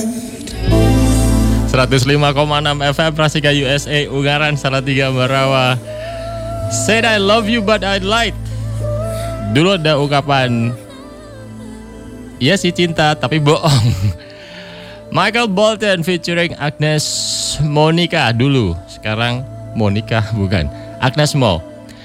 105,6 FM Prasika USA Ungaran Salatiga Marawa. Said I love you but I lied. Dulu ada ungkapan, iya sih cinta tapi bohong. Michael Bolton featuring Agnes Monica dulu. Sekarang Monica bukan, Agnes Mo.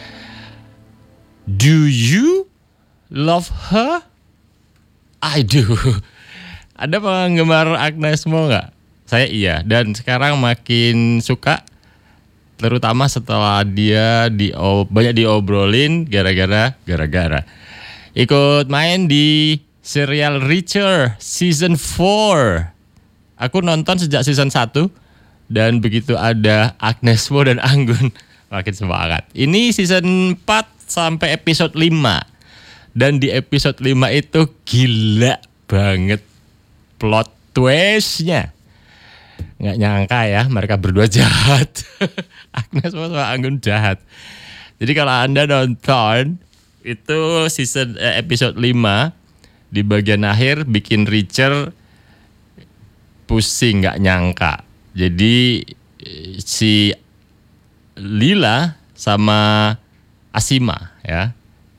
Do you love her? I do. Ada penggemar Agnes Mo nggak? Saya iya, dan sekarang makin suka, terutama setelah dia banyak diobrolin gara-gara ikut main di serial Reacher season 4. Aku nonton sejak season 1 dan begitu ada Agnes Mo dan Anggun makin semangat. Ini season 4 sampai episode 5. Dan di episode 5 itu gila banget plot twist-nya. Nggak nyangka ya mereka berdua jahat. Agnes Mo sama Anggun jahat. Jadi kalau Anda nonton itu episode 5 di bagian akhir bikin Richard pusing, nggak nyangka. Jadi si Lila sama Asima ya.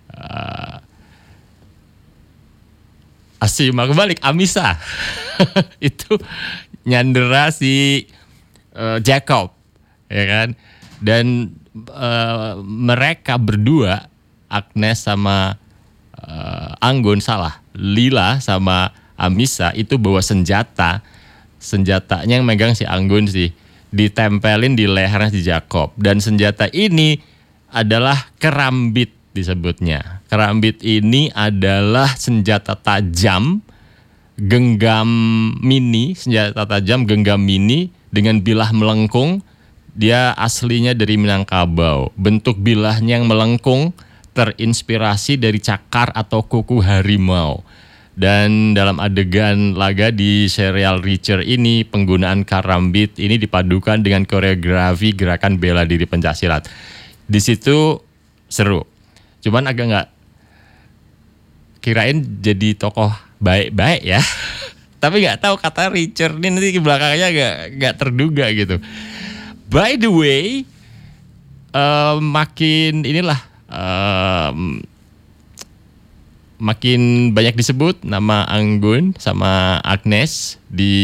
Asima kebalik, Amisa. Itu nyandera si Jacob, ya kan? Dan mereka berdua, Agnes sama Anggun salah, Lila sama Amisa itu bawa senjata. Senjatanya yang megang si Anggun sih, ditempelin di lehernya si Jacob. Dan senjata ini adalah kerambit disebutnya. Kerambit ini adalah senjata tajam genggam mini, senjata tajam genggam mini dengan bilah melengkung. Dia aslinya dari Minangkabau. Bentuk bilahnya yang melengkung terinspirasi dari cakar atau kuku harimau. Dan dalam adegan laga di serial Reacher ini, penggunaan karambit ini dipadukan dengan koreografi gerakan bela diri pencaksilat. Di situ seru. Cuman agak nggak, kirain jadi tokoh baik-baik ya. Tapi nggak tahu kata Richard ini nanti belakangnya nggak terduga gitu. By the way, makin banyak disebut nama Anggun sama Agnes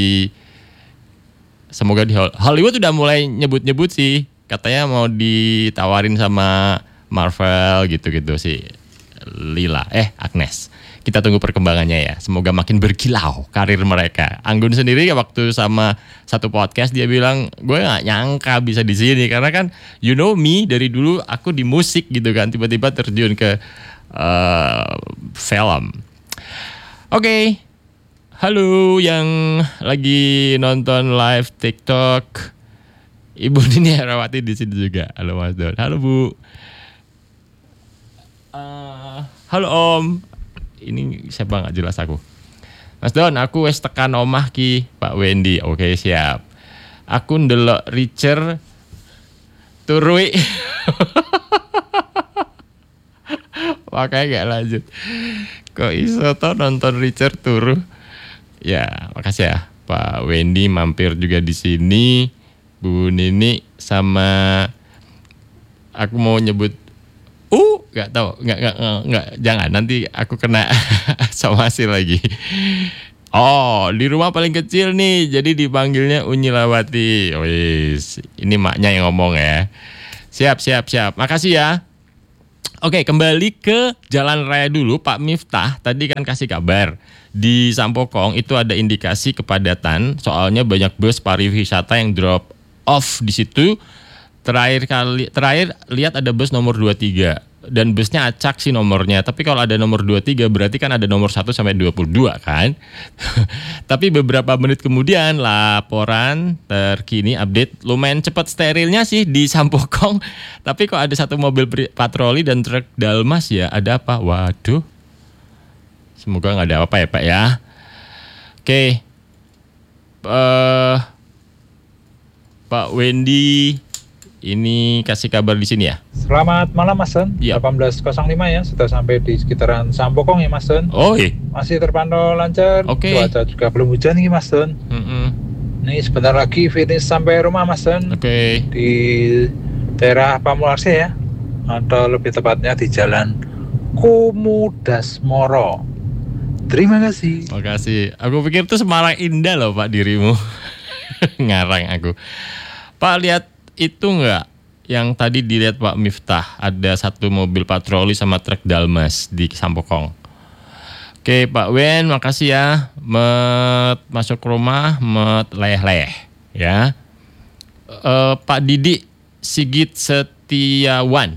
semoga di Hollywood udah mulai nyebut-nyebut sih. Katanya mau ditawarin sama Marvel gitu-gitu sih Agnes. Kita tunggu perkembangannya ya. Semoga makin berkilau karir mereka. Anggun sendiri waktu sama satu podcast dia bilang, gue nggak nyangka bisa di sini karena kan you know me dari dulu aku di musik gitu kan, tiba-tiba terjun ke film. Oke. Halo yang lagi nonton live TikTok. Ibu Nini Herawati di sini juga. Halo Mas Don. Halo Bu. Halo Om. Ini siapa nggak jelas aku. Mas Don, aku wes tekan omah ki Pak Wendy. Oke siap. Aku ndelok Richard turui. Makanya gak lanjut. Kok iso toh nonton Richard turu? Ya makasih ya Pak Wendy mampir juga di sini. Bu Nini sama aku mau nyebut nggak tahu, nggak, jangan nanti aku kena somasi lagi. Oh, di rumah paling kecil nih, jadi dipanggilnya Unyilawati. Wis, ini maknya yang ngomong ya. Siap. Makasih ya. Oke, kembali ke jalan raya dulu. Pak Miftah tadi kan kasih kabar di Sampokong itu ada indikasi kepadatan, soalnya banyak bus pariwisata yang drop off di situ. Terakhir lihat ada bus nomor 23 dan busnya acak sih nomornya. Tapi kalau ada nomor 23 berarti kan ada nomor 1 sampai 22 kan. Tapi beberapa menit kemudian laporan terkini update lumayan cepat sterilnya sih di Sampokong. Tapi kok ada satu mobil patroli dan truk Dalmas ya, ada apa? Waduh. Semoga nggak ada apa ya Pak ya. Oke. Pak Wendy ini kasih kabar di sini ya. Selamat malam Mas Don. Ya. 18.05 ya, sudah sampai di sekitaran Sampokong ya Mas Don. Oh iya. Masih terpantau lancar. Oke. Cuaca juga belum hujan nih Mas Don. Nih sebentar lagi finish sampai rumah Mas Don. Oke. Di daerah Pamularse ya, atau lebih tepatnya di Jalan Kumudasmoro. Terima kasih. Makasih. Aku pikir tuh Semarang indah loh Pak dirimu. Ngarang aku. Pak lihat itu nggak? Yang tadi dilihat Pak Miftah, ada satu mobil patroli sama truk Dalmas di Sampokong. Oke Pak Wen, makasih ya. Masuk rumah, leh-leh ya. Pak Didi Sigit Setiawan,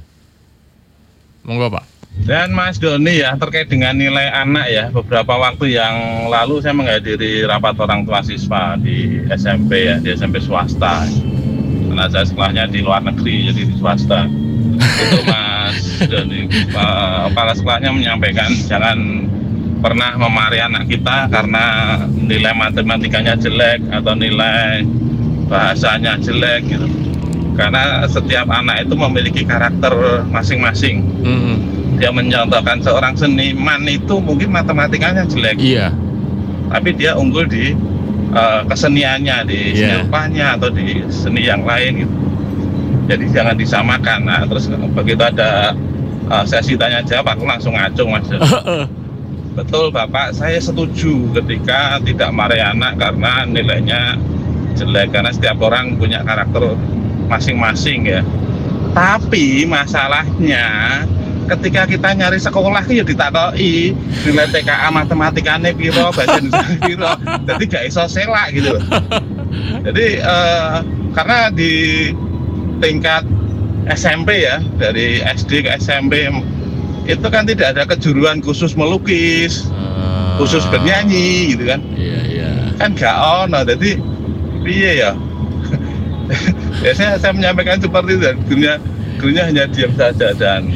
monggo Pak. Dan Mas Doni ya, terkait dengan nilai anak ya, beberapa waktu yang lalu saya menghadiri rapat orang tua siswa di SMP ya, di SMP swasta. Karena saya sekolahnya di luar negeri, jadi di swasta. Itu Mas Doni, kepala sekolahnya menyampaikan jangan pernah memarahi anak kita karena nilai matematikanya jelek atau nilai bahasanya jelek gitu. Karena setiap anak itu memiliki karakter masing-masing. Dia mencontohkan seorang seniman itu mungkin matematikanya jelek. Iya. Tapi dia unggul di keseniannya, di seni rupanya atau di seni yang lain gitu. Jadi jangan disamakan. Nah, terus begitu ada sesi tanya jawab, aku langsung ngacung Mas. Betul Bapak, saya setuju ketika tidak marahi anak karena nilainya jelek, karena setiap orang punya karakter masing-masing ya. Tapi masalahnya ketika kita nyari sekolah ya ditakoki nilai TKA matematikane piro, bahasa Indonesia piro, jadi gak iso selak gitu. Jadi karena di tingkat SMP ya, dari SD ke SMP itu kan tidak ada kejuruan khusus melukis, khusus bernyanyi gitu kan. Iya. Kan gak ono, jadi piye ya. Biasanya saya menyampaikan seperti itu, dan gurunya hanya diam saja, dan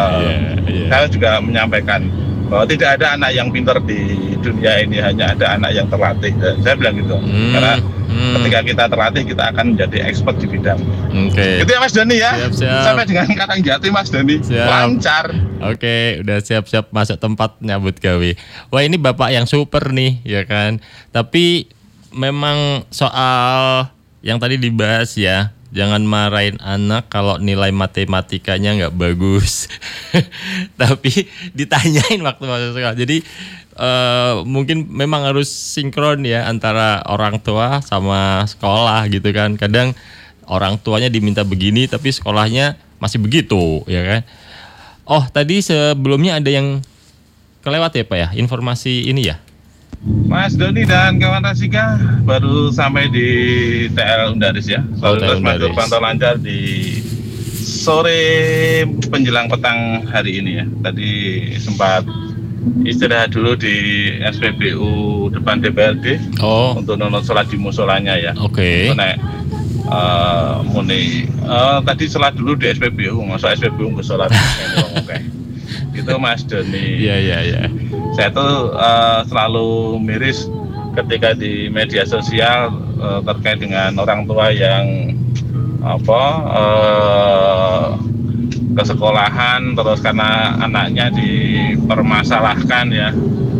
saya juga menyampaikan bahwa tidak ada anak yang pintar di dunia ini, hanya ada anak yang terlatih. Dan saya bilang gitu, karena ketika kita terlatih kita akan menjadi expert di bidang. Oke. Itu ya Mas Doni ya. Siap. Sampai dengan Karangjati Mas Doni. Lancar. Oke, udah siap-siap masuk tempat nyambut gawe. Wah ini bapak yang super nih, ya kan. Tapi memang soal yang tadi dibahas ya, jangan marahin anak kalau nilai matematikanya nggak bagus. Tapi ditanyain waktu masuk sekolah. Jadi mungkin memang harus sinkron ya antara orang tua sama sekolah gitu kan. Kadang orang tuanya diminta begini tapi sekolahnya masih begitu ya kan. Oh tadi sebelumnya ada yang kelewat ya Pak ya, informasi ini ya. Mas Doni dan kawan Rasika baru sampai di TL Undaris ya. Terus masuk pantau lancar di sore menjelang petang hari ini ya. Tadi sempat istirahat dulu di SPBU depan DPRD untuk nonton sholat di musolanya ya. Oke. Naik tadi sholat dulu di SPBU, masuk SPBU ke sholat. Oke. Itu Mas Doni. Iya. Saya tuh selalu miris ketika di media sosial terkait dengan orang tua yang ke sekolahan terus karena anaknya dipermasalahkan ya,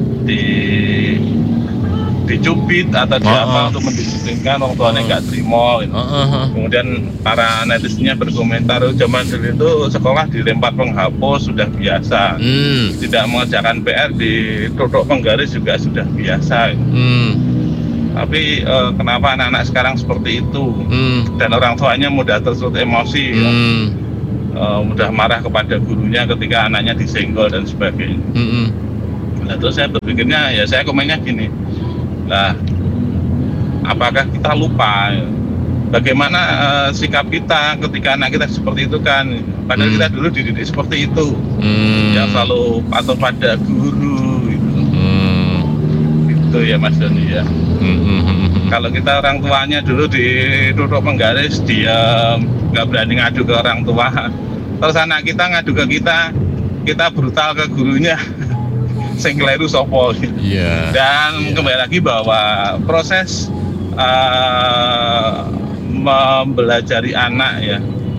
dicubit atau diapa untuk mendisiplinkan, orang tuanya nggak terima gitu. Kemudian para netizennya berkomentar, zaman dulu itu sekolah dilempar penghapus sudah biasa, tidak mengerjakan PR ditutup penggaris juga sudah biasa gitu. Tapi kenapa anak-anak sekarang seperti itu, dan orang tuanya mudah tersulut emosi ya? Mudah marah kepada gurunya ketika anaknya disenggol dan sebagainya. Nah terus saya berpikirnya ya, saya komennya gini, nah, apakah kita lupa bagaimana sikap kita ketika anak kita seperti itu kan? Padahal kita dulu dididik seperti itu, yang selalu patuh pada guru gitu. Itu ya Mas Doni ya. Kalau kita orang tuanya dulu ditutup penggaris, diam, nggak berani ngadu ke orang tua. Terus anak kita ngadu ke kita brutal ke gurunya. Sing kleru sopo. Dan kembali lagi bahwa proses mempelajari anak ya,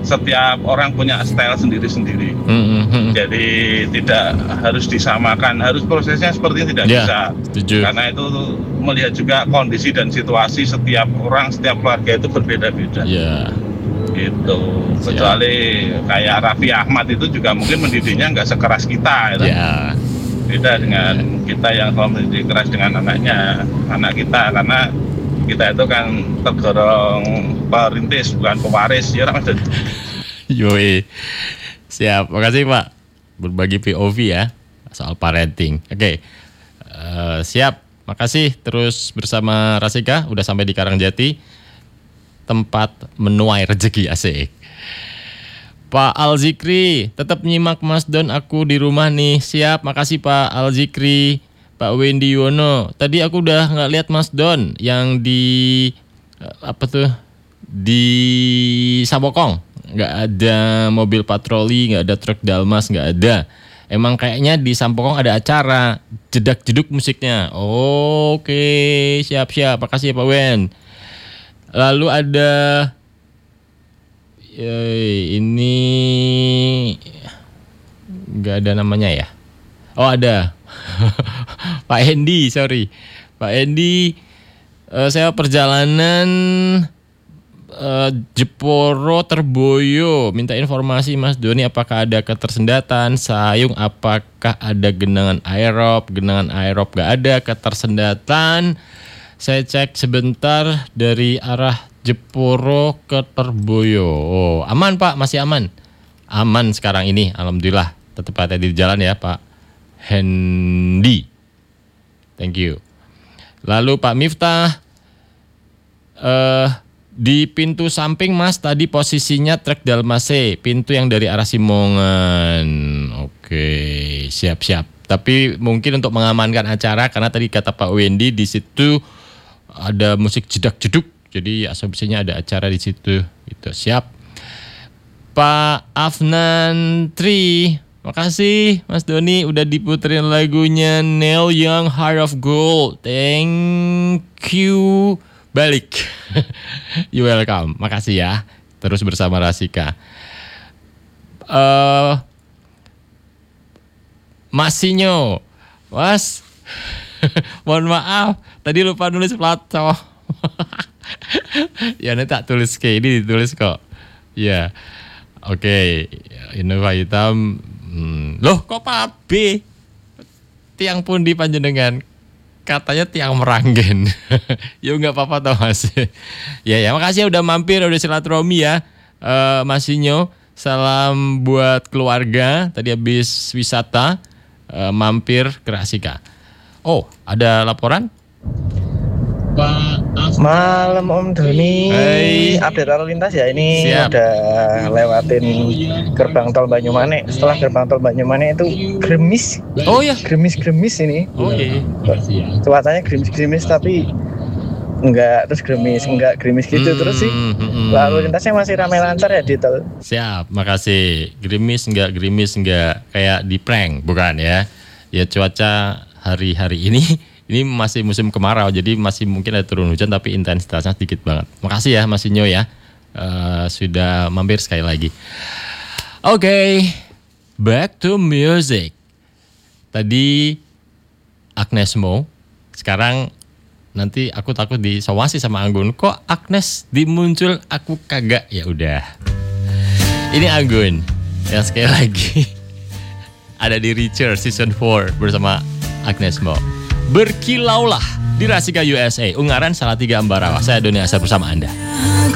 setiap orang punya style sendiri-sendiri. Jadi tidak harus disamakan, harus prosesnya seperti ini tidak bisa. Setuju. Karena itu melihat juga kondisi dan situasi setiap orang, setiap keluarga itu berbeda-beda. Ya. Gitu. Kecuali kayak Raffi Ahmad itu juga mungkin mendidiknya nggak sekeras kita. Gitu. Ya. Beda dengan kita yang selalu mendidik keras dengan anak kita, karena kita itu kan tergolong perintis bukan pewaris ya Mas. Yoi. Siap, makasih Pak. Berbagi POV ya soal parenting. Oke. Siap, makasih. Terus bersama Rasika udah sampai di Karangjati, tempat menuai rezeki, asik. Pak Alzikri, tetap nyimak Mas Don, aku di rumah nih. Siap, makasih Pak Alzikri. Pak Wendy Yono, tadi aku udah nggak lihat Mas Don yang di di Sabokong. Nggak ada mobil patroli, nggak ada truk Dalmas, nggak ada. Emang kayaknya di Sampokong ada acara jedak-jeduk musiknya. Oke, siap-siap. Makasih ya Pak Wen. Lalu ada ini nggak ada namanya ya? Oh ada. Pak Hendy, sorry. Pak Hendy, saya perjalanan Jeporo Terboyo, minta informasi Mas Doni apakah ada ketersendatan, Sayung apakah ada genangan aerob gak ada ketersendatan. Saya cek sebentar dari arah Jeporo ke Terboyo. Oh, aman Pak, masih aman. Aman sekarang ini, alhamdulillah. Tetap hati-hati di jalan ya Pak Hendy. Thank you. Lalu Pak Miftah, di pintu samping Mas tadi posisinya truk Dalmase, pintu yang dari arah Simongan. Oke, siap-siap. Tapi mungkin untuk mengamankan acara, karena tadi kata Pak Wendy di situ ada musik jedak-jeduk, jadi asumsinya ada acara di situ. Itu siap. Pak Afnan Tri, makasih Mas Doni udah diputerin lagunya Neil Young Heart of Gold. Thank you. Balik. You welcome. Makasih ya. Terus bersama Rasika. Masinyo. Mas. Mohon maaf. Tadi lupa nulis Plato. Ya nanti tak tulis kayak ini ditulis kok. Ya. Oke. Innova Hitam. Loh kok Pak B? Tiang pun di panjenengan. Katanya tiang Meranggen. Ya nggak apa-apa toh Mas. Ya makasih udah mampir, udah silaturahmi ya. Masinyo, salam buat keluarga. Tadi habis wisata mampir ke Rasika. Oh, ada laporan? Malam Om Doni, update lalu lintas ya ini. Siap. Udah lewatin gerbang tol Banyumane. Setelah gerbang tol Banyumane itu gerimis. Oh ya, gerimis ini. Oh iya. Cuacanya gerimis tapi enggak terus gerimis gitu terus sih. Lalu lintasnya masih ramai lancar ya di tol. Siap, makasih. Gerimis enggak kayak di prank, bukan ya? Ya cuaca hari-hari ini masih musim kemarau, jadi masih mungkin ada turun hujan tapi intensitasnya sedikit banget. Makasih ya Mas Inyo ya, sudah mampir sekali lagi. Oke, back to music. Tadi Agnes Mo, sekarang nanti aku takut disawasi sama Anggun. Kok Agnes dimuncul, aku kagak. Ya udah. Ini Anggun yang sekali lagi ada di Reacher Season 4 bersama Agnes Mo. Berkilaulah di Rasika USA, Ungaran Salatiga Ambarawa. Saya Doni Asar bersama Anda.